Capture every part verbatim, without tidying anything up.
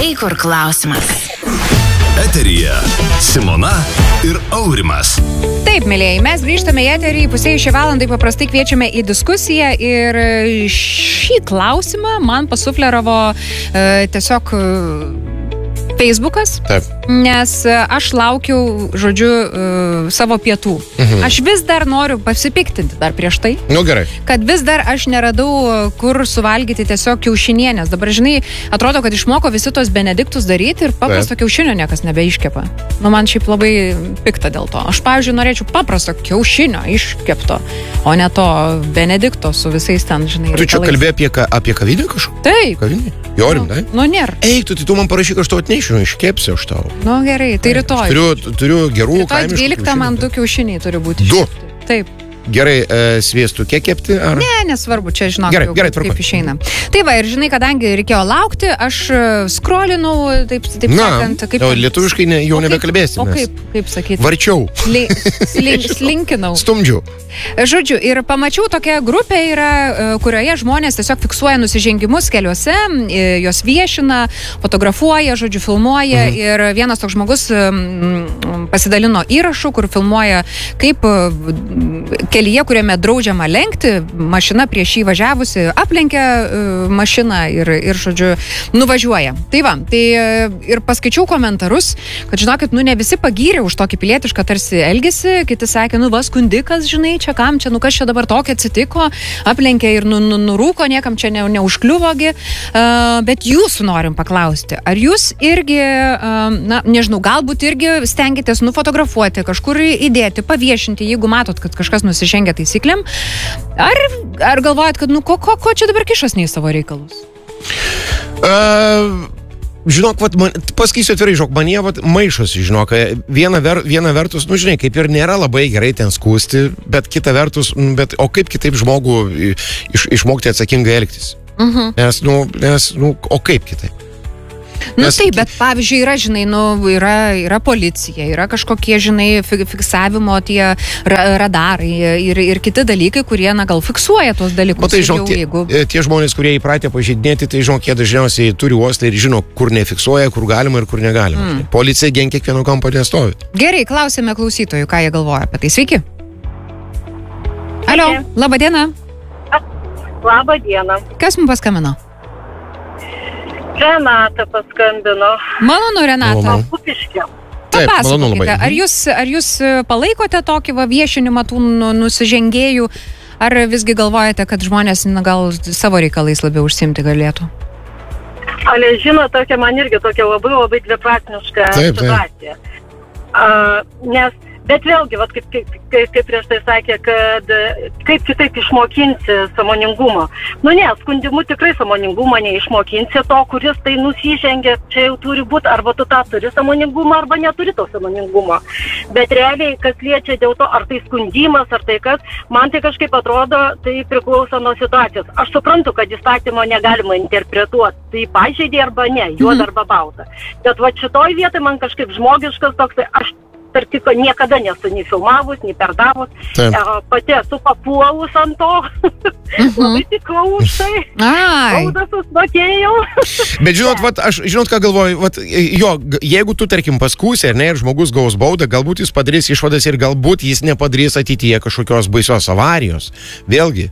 Štai kur klausimas. Eteryje Simona ir Aurimas. Taip, mėlėjai, mes grįžtame į eterį, pusėje šią valandą paprastai kviečiame į diskusiją ir šį klausimą man pasufleravo e, tiesiog e, Facebookas, Taip. Nes aš laukiau, žodžiu, e, savo pietų. Mhm. Aš vis dar noriu pasipiktinti dar prieš tai. Nu gerai. Kad vis dar aš neradau, kur suvalgyti tiesiog kiaušinienės. Dabar, žinai, atrodo, kad išmoko visi tos benediktus daryti ir paprasto Taip. Kiaušinio niekas nebeiškepa. Nu, man šiaip labai pikta dėl to. Aš, pavyzdžiui, norėčiau paprasto kiaušinio iškepto, o ne to benedikto su visais ten, žinai, Tu čia kalbėjai apie, ka, apie kavinę kažką? Taip. Kavinė? Jorim, nu, tai? Nu, nėra. Eik, tu, tai tu man parašyk, aš tau atnešiu, iškepsiu aš tau. Nu, gerai, tai rytoj. Turiu, turiu gerų rytoj kaimiškų dvyliktą man du kiaušiniai turi būti. Du? Iškepti. Taip. Gerai, e, sviestų kiek kepti? Ar? Ne, nesvarbu, čia žinok, gerai, jau, gerai, kaip, kaip išeina. Tai va, ir žinai, kadangi reikėjo laukti, aš skrolinau, taip, taip Na, sakant. Kaip, o lietuviškai ne, jau nebekalbėsime. O kaip, kaip sakyti? Varčiau. Sli, slink, slinkinau. Stumdžiu. Žodžiu, ir pamačiau tokia grupė yra, kurioje žmonės tiesiog fiksuoja nusižengimus keliuose, jos viešina, fotografuoja, žodžiu, filmuoja. Mhm. Ir vienas toks žmogus pasidalino įrašu, kur filmuoja, kaip kelyje, kuriame draudžiama lenkti, mašina prieš jį važiavusi aplenkia mašiną ir, ir, žodžiu, nuvažiuoja. Tai va, tai ir paskaičiau komentarus, kad, žinokit, nu ne visi pagyrė už tokį pilietišką tarsi elgesį, kiti sakė, nu va, skundikas, žinai, čia kam, čia, nu kas čia dabar tokio atsitiko, aplenkė ir nu, nu, nurūko, niekam čia ne, neužkliuvogi, uh, bet jūsų norim paklausti, ar jūs irgi, uh, na, nežinau, galbūt irgi stengiatės nufotografuoti, kažkur įdėti, paviešinti, jeigu matot, kad kažkas nusižengia taisyklėm, ar, ar galvojat, kad, nu, ko, ko, ko čia dabar kišas nei savo reikalus? Uh... Žinok, vat, man, pasakysiu atvirai, žinok, man jie vat, maišosi, žinok, viena, ver, viena vertus, nu žinai, kaip ir nėra labai gerai ten skūsti, bet kita vertus, bet, o kaip kitaip žmogų iš, išmokti atsakingai elgtis? Mhm. Nes, nu, nes, nu, o kaip kitaip? Nu taip, bet pavyzdžiui, yra, žinai, nu, yra, yra policija, yra kažkokie, žinai, fiksavimo tie radarai ir, ir kiti dalykai, kurie, na, gal fiksuoja tuos dalykus. O tai, žinok, jau, tie, jeigu... tie žmonės, kurie įpratę pažeidinėti, tai, žinok, jie dažniausiai turi uostą ir žino, kur nefiksuoja, kur galima ir kur negalima. Mm. Policija gen kiekvieno kampo nestovi. Gerai, klausėme klausytojų, ką jie galvoja apie tai. Sveiki. Alio, laba diena. Labą dieną. Kas mums paskambino? Renata paskambino. Malonu, Renata. Kupiškio. Papasakokite, ar jūs, ar jūs palaikote tokį va, viešinimą tų nusižengėjų, ar visgi galvojate, kad žmonės na, gal savo reikalais labiau užsiimti galėtų? Ale, žino, tokia man irgi tokia labai labai dviprasmiška situacija. Uh, nes Bet vėlgi, vat, kaip, kaip, kaip, kaip prieš tai sakė, kad kaip kitaip išmokinsi sąmoningumo. Nu ne, skundimu tikrai sąmoningumo neišmokinsi to, kuris tai nusižengia, čia jau turi būti, arba tu tą turi sąmoningumą, arba neturi to sąmoningumo. Bet realiai, kas liečia dėl to, ar tai skundimas, ar tai kas, man tai kažkaip atrodo, tai priklauso nuo situacijos. Aš suprantu, kad įstatymo negalima interpretuoti, tai pažeidė arba ne, juoda mm. arba balta. Bet va šitoj vietoj man kažkaip žmogiškas toks, aš tarp kitko niekada nesu nei filmavus, nei perdavus. E, pati esu papuolus ant to. Mhm. Labai tikau už tai. Baudas susmokėjau. Bet žinot, vat, aš žinot, ką galvoju, vat, jo, jeigu tu, tarkim, paskūsi, ar ne, ir žmogus gaus baudą, galbūt jis padarys išvadas ir galbūt jis nepadarys ateityje kažkokios baisios avarijos. Vėlgi.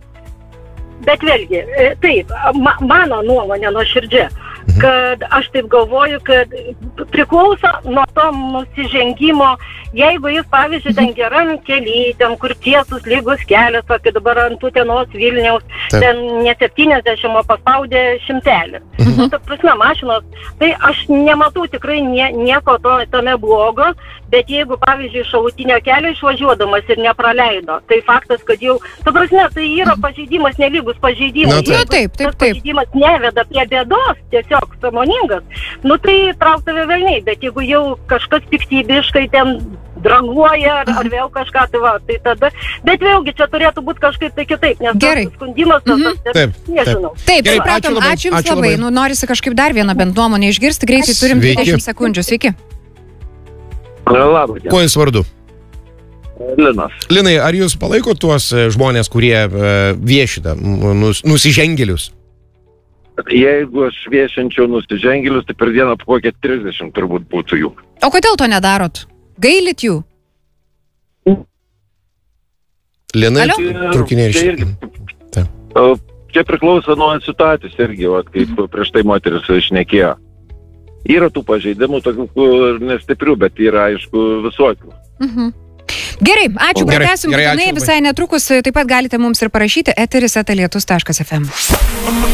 Bet vėlgi, taip, ma, mano nuomonė nuoširdžia, kad aš taip galvoju, kad priklauso nuo to nusižengimo, jeigu jis, pavyzdžiui, ten geram kely, ten kur tiesus lygus kelias, kai dabar ant Utenos Vilniaus, taip. Ten ne septyniasdešimt, o paspaudė šimtelį. Mhm. Nu, ta prasme, mašinos, tai aš nematau tikrai nie, nieko to, tame blogo, bet jeigu, pavyzdžiui, šalutinio kelio išvažiuodamas ir nepraleido, tai faktas, kad jau, ta prasme, tai yra pažeidimas, nelygus pažeidimas. Na, taip. Jeigu taip, taip, tas pažeidimas neveda prie bėdos, tiesiog sąmoningas, nu tai trauk tave velniai, bet jeigu jau kažkas piktybiškai ten draguoja ar, ar vėl kažką, tai va, tai tada, bet vėlgi čia turėtų būti kažkaip tai kitaip, nes Gerai. tas skundimas, tas, Mhm. tas, Taip, nežinau. Taip, Gerai, supratom, ačiū labai, ačiū Jums ačiū labai. labai. Nu, norisi kažkaip dar vieną bent nuomonę išgirsti, greitai turim Sveiki. dvidešimt sekundžių. Sveiki. Labą dieną. Kuo jūs vardu? Linas. Linai, ar jūs palaiko tuos žmonės, kurie uh, viešina nus, nusižengėlius? Jeigu aš viešinčiau nusižengėlius, tai per dieną po kokią trisdešimt turbūt būtų jų. O kodėl to nedarot? Gailit jų? Lina trukinė ir irgi. Čia priklauso nuo situacijos irgi, vat, kaip prieš tai moteris šnekėjo. Yra tų pažeidimų, tokių nestiprių, bet yra, aišku, visokių. Mhm. Gerai, ačiū, pratęsim būtinai, visai netrukus taip pat galite mums ir parašyti eteris eta lietus taškas ef em.